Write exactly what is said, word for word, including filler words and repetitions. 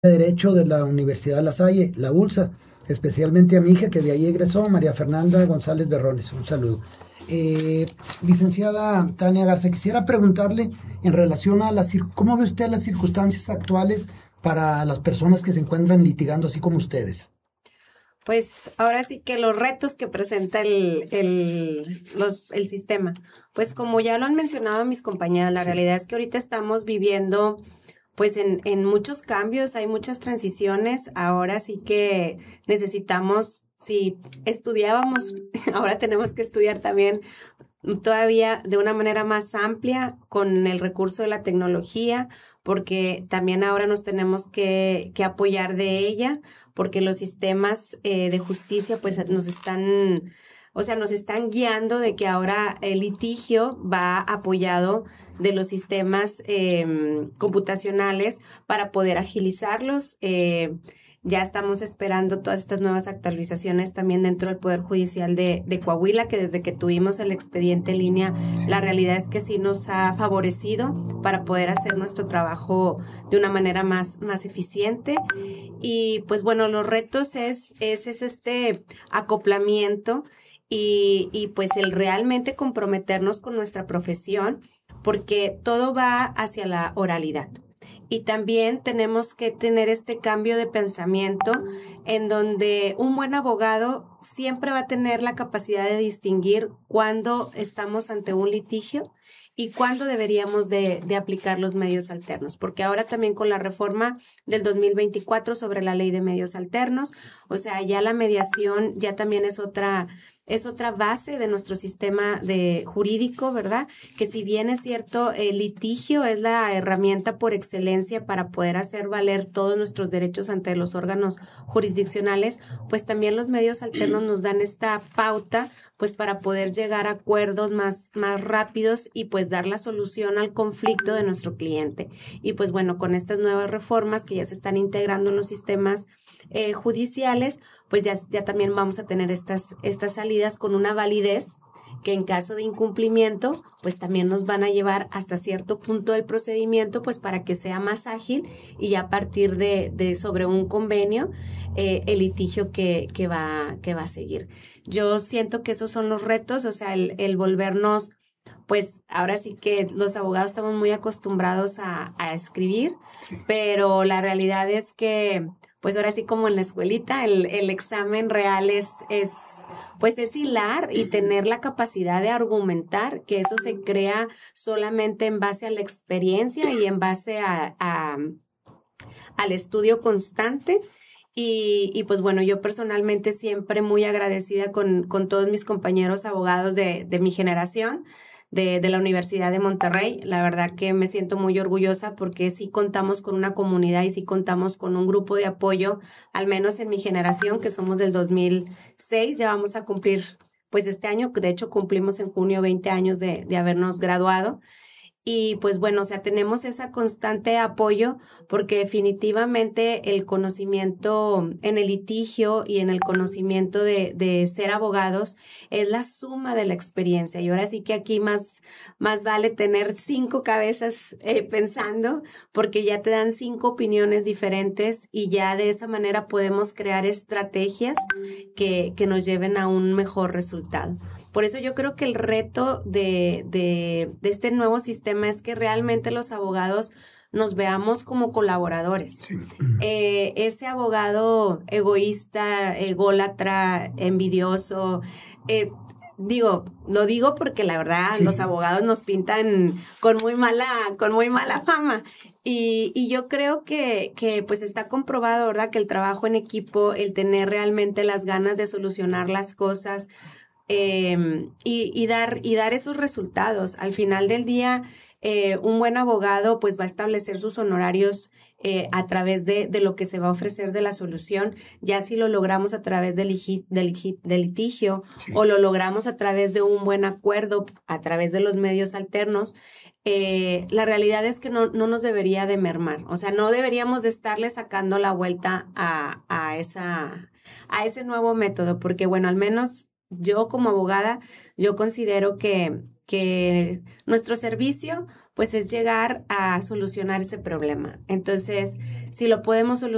de Derecho de la Universidad La Salle, la ULSA, especialmente a mi hija que de ahí egresó, María Fernanda González Berrones. Un saludo. Eh, licenciada Tania Garza, quisiera preguntarle en relación a las, ¿cómo ve usted las circunstancias actuales para las personas que se encuentran litigando así como ustedes? Pues ahora sí que los retos que presenta el, el, los, el sistema, pues como ya lo han mencionado mis compañeras, la Sí. realidad es que ahorita estamos viviendo pues en, en muchos cambios, hay muchas transiciones, ahora sí que necesitamos, si estudiábamos, ahora tenemos que estudiar también todavía de una manera más amplia con el recurso de la tecnología, porque también ahora nos tenemos que, que apoyar de ella, porque los sistemas eh, de justicia pues nos están, o sea, nos están guiando de que ahora el litigio va apoyado de los sistemas eh, computacionales para poder agilizarlos. Eh, ya estamos esperando todas estas nuevas actualizaciones también dentro del Poder Judicial de, de Coahuila, que desde que tuvimos el expediente en línea, sí. La realidad es que sí nos ha favorecido para poder hacer nuestro trabajo de una manera más, más eficiente. Y pues bueno, los retos es, es, es este acoplamiento y, y pues el realmente comprometernos con nuestra profesión, porque todo va hacia la oralidad. Y también tenemos que tener este cambio de pensamiento en donde un buen abogado siempre va a tener la capacidad de distinguir cuándo estamos ante un litigio y cuándo deberíamos de, de aplicar los medios alternos. Porque ahora también con la reforma del dos mil veinticuatro sobre la ley de medios alternos, o sea, ya la mediación ya también es otra... es otra base de nuestro sistema de jurídico, ¿verdad? Que si bien es cierto, el litigio es la herramienta por excelencia para poder hacer valer todos nuestros derechos ante los órganos jurisdiccionales, pues también los medios alternos nos dan esta pauta, pues para poder llegar a acuerdos más, más rápidos y pues dar la solución al conflicto de nuestro cliente. Y pues bueno, con estas nuevas reformas que ya se están integrando en los sistemas eh, judiciales, pues ya, ya también vamos a tener estas, estas salidas con una validez que en caso de incumplimiento, pues también nos van a llevar hasta cierto punto del procedimiento, pues para que sea más ágil y ya a partir de, de sobre un convenio, eh, el litigio que, que, va, que va a seguir. Yo siento que esos son los retos, o sea, el, el volvernos, pues ahora sí que los abogados estamos muy acostumbrados a, a escribir, pero la realidad es que pues ahora sí como en la escuelita, el, el examen real es, es, pues es hilar y tener la capacidad de argumentar, que eso se crea solamente en base a la experiencia y en base a, a al estudio constante. Y, y pues bueno, yo personalmente siempre muy agradecida con, con todos mis compañeros abogados de, de mi generación, de, de la Universidad de Monterrey. La verdad que me siento muy orgullosa porque sí contamos con una comunidad y sí contamos con un grupo de apoyo, al menos en mi generación, que somos del dos mil seis, ya vamos a cumplir pues este año, de hecho cumplimos en junio veinte años de, de habernos graduado. Y pues bueno, o sea, tenemos ese constante apoyo porque definitivamente el conocimiento en el litigio y en el conocimiento de, de ser abogados es la suma de la experiencia. Y ahora sí que aquí más, más vale tener cinco cabezas eh, pensando porque ya te dan cinco opiniones diferentes y ya de esa manera podemos crear estrategias que, que nos lleven a un mejor resultado. Por eso yo creo que el reto de, de, de este nuevo sistema es que realmente los abogados nos veamos como colaboradores. Sí. Eh, ese abogado egoísta, ególatra, envidioso, eh, digo, lo digo porque la verdad sí, los sí. abogados nos pintan con muy mala, con muy mala fama. Y, y yo creo que, que pues está comprobado, ¿verdad? Que el trabajo en equipo, el tener realmente las ganas de solucionar las cosas, Eh, y, y, dar, y dar esos resultados. Al final del día, eh, un buen abogado pues va a establecer sus honorarios eh, a través de, de lo que se va a ofrecer de la solución, ya si lo logramos a través del, del, del litigio sí. o lo logramos a través de un buen acuerdo, a través de los medios alternos, eh, la realidad es que no, no nos debería de mermar. O sea, no deberíamos de estarle sacando la vuelta a, a, esa, a ese nuevo método, porque bueno, al menos yo como abogada, yo considero que, que nuestro servicio pues es llegar a solucionar ese problema. Entonces, si lo podemos solucionar,